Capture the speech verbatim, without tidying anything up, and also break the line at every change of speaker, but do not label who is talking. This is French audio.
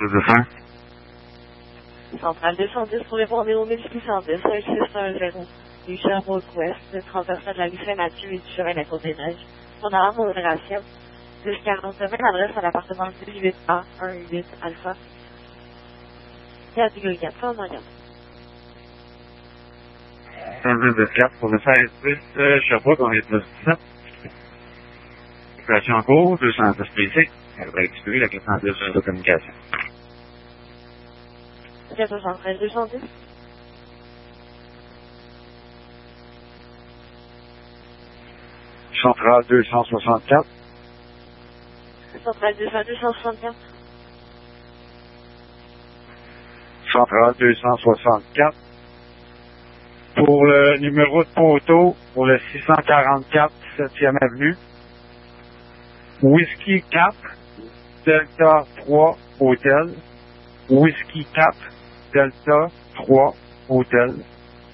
Plus de fin.
Centrale deux cent dix pour répondre au mille six cent dix, un six un zéro. Du Sherbrooke-Ouest, transversal de la rue Saint-Mathieu et du chemin de la Côte-des-Neiges. On a en modération. dix quarante-neuf, adresse à l'appartement dix-huit A huit Alpha. Catégorie quatre cents, en gamme.
cent quatre pour le seize plus, euh, Sherbrooke, on est plus sept. Situation en cours, deux cent dix P C. Elle va exclure la quatre cent dix de communication.
quatre soixante-treize, deux cent dix.
Centrale deux cent soixante-quatre.
Centrale deux cents, deux cent soixante-quatre.
Centrale deux cent soixante-quatre. Pour le numéro de poteau, pour le six cent quarante-quatre septième Avenue. Whiskey quatre, Delta trois, Hôtel. Whiskey quatre, Delta trois, Hôtel.